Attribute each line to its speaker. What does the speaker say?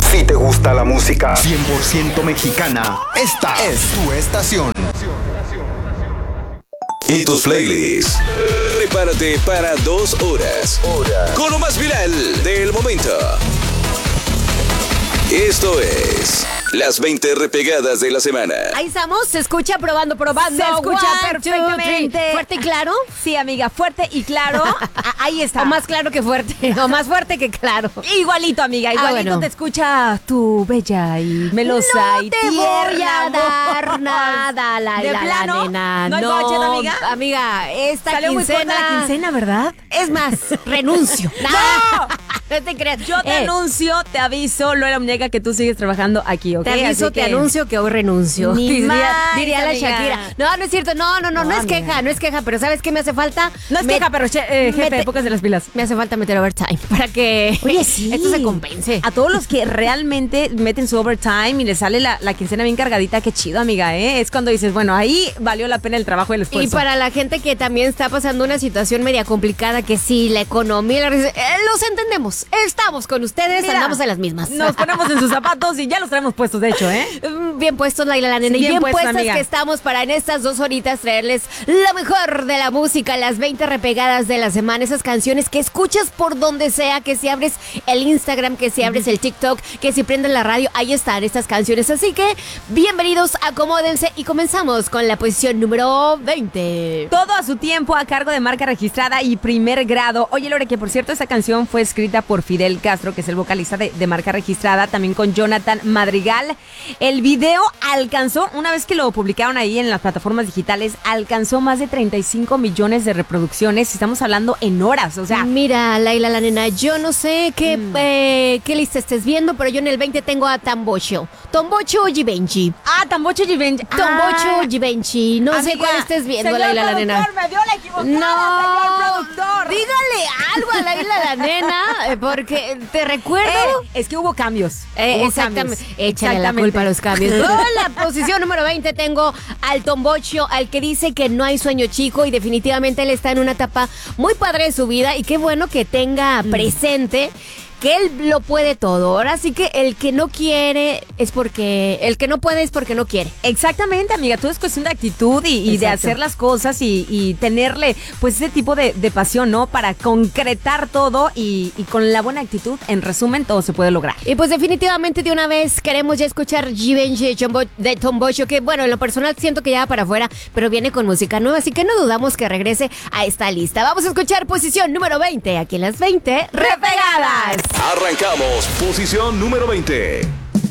Speaker 1: Si te gusta la música
Speaker 2: 100% mexicana, esta es tu estación.
Speaker 3: Y tus playlists. Prepárate para 2 horas con lo más viral del momento. Esto es las 20 repegadas de la semana.
Speaker 4: Ahí estamos, se escucha probando.
Speaker 5: Se escucha
Speaker 4: One,
Speaker 5: perfectamente.
Speaker 4: 2, 3. ¿Fuerte y claro?
Speaker 5: Sí, amiga, fuerte y claro. Ahí está.
Speaker 4: O más claro que fuerte, o más fuerte que claro.
Speaker 5: Igualito, amiga, igualito
Speaker 4: bueno.
Speaker 5: te escucha tu bella y melosa
Speaker 4: No
Speaker 5: y
Speaker 4: te
Speaker 5: tierna
Speaker 4: voy a dar
Speaker 5: voz.
Speaker 4: nada,
Speaker 5: ¿De plano?
Speaker 4: nena.
Speaker 5: ¿No hay budget, amiga?
Speaker 4: Amiga, esta
Speaker 5: Salió muy
Speaker 4: quincena...
Speaker 5: corta la quincena, ¿verdad?
Speaker 4: Es más, renuncio.
Speaker 5: ¡No!
Speaker 4: No te creas.
Speaker 5: Yo te anuncio, te aviso, Lola Muñeca, que tú sigues trabajando aquí, ¿ok?
Speaker 4: Te aviso,
Speaker 5: Así
Speaker 4: te
Speaker 5: que...
Speaker 4: anuncio que hoy renuncio.
Speaker 5: Ni
Speaker 4: diría
Speaker 5: más,
Speaker 4: diría la
Speaker 5: amiga.
Speaker 4: Shakira. No, no es cierto. No es
Speaker 5: amiga.
Speaker 4: queja, pero ¿sabes qué me hace falta?
Speaker 5: No es queja, pero jefe,
Speaker 4: mete-
Speaker 5: pocas de las pilas.
Speaker 4: Me hace falta meter overtime para que
Speaker 5: Oye, sí.
Speaker 4: esto se compense.
Speaker 5: A todos los que realmente meten su overtime y les sale la quincena bien cargadita, qué chido, amiga, ¿eh? Es cuando dices, bueno, ahí valió la pena el trabajo y el esfuerzo.
Speaker 4: Y para la gente que también está pasando una situación media complicada, que sí, la economía, los entendemos. Estamos con ustedes,
Speaker 5: Mira,
Speaker 4: andamos a las mismas.
Speaker 5: Nos ponemos en sus zapatos y ya los traemos puestos, de hecho, ¿eh?
Speaker 4: Bien puestos, Laila la nena,
Speaker 5: Sí,
Speaker 4: y bien
Speaker 5: bien puesto,
Speaker 4: puestas
Speaker 5: amiga.
Speaker 4: que estamos para en estas 2 horitas traerles lo mejor de la música, las 20 repegadas de la semana, esas canciones que escuchas por donde sea, que si abres el Instagram, que si abres el TikTok, que si prendes la radio, ahí están estas canciones. Así que, bienvenidos, acomódense y comenzamos con la posición número 20.
Speaker 5: Todo a su tiempo, a cargo de marca registrada y primer grado. Oye, Lore, que por cierto, esta canción fue escrita por Fidel Castro, que es el vocalista de marca registrada, también con Jonathan Madrigal. El video alcanzó, una vez que lo publicaron ahí en las plataformas digitales, alcanzó más de 35 millones de reproducciones. Estamos hablando en horas, o sea...
Speaker 4: Mira, Laila la nena, yo no sé qué lista estés viendo, pero yo en el 20 tengo a Tambocho Givenchy.
Speaker 5: Tambocho Givenchy.
Speaker 4: Tambocho Givenchy. No sé
Speaker 5: Amiga,
Speaker 4: cuál estés viendo,
Speaker 5: señor
Speaker 4: Laila la nena.
Speaker 5: productor, me dio la equivocada,
Speaker 4: No,
Speaker 5: señor productor.
Speaker 4: dígale algo a Laila la nena, porque te recuerdo.
Speaker 5: Es que hubo cambios. Hubo
Speaker 4: Exactamente.
Speaker 5: cambios.
Speaker 4: Échale la culpa a los cambios. Yo en la posición número 20 tengo al Tombocho, al que dice que no hay sueño chico y definitivamente él está en una etapa muy padre de su vida y qué bueno que tenga presente que él lo puede todo. Ahora sí que el que no quiere es porque... El que no puede es porque no quiere.
Speaker 5: Exactamente, amiga. Todo es cuestión de actitud y de hacer las cosas y tenerle pues ese tipo de pasión, ¿no? Para concretar todo y con la buena actitud, en resumen, todo se puede lograr.
Speaker 4: Y pues definitivamente de una vez queremos ya escuchar Givenchy de Tombocho, que bueno, en lo personal siento que ya va para afuera, pero viene con música nueva, así que no dudamos que regrese a esta lista. Vamos a escuchar posición número 20, aquí en las 20 repegadas.
Speaker 3: Arrancamos. Posición número 20.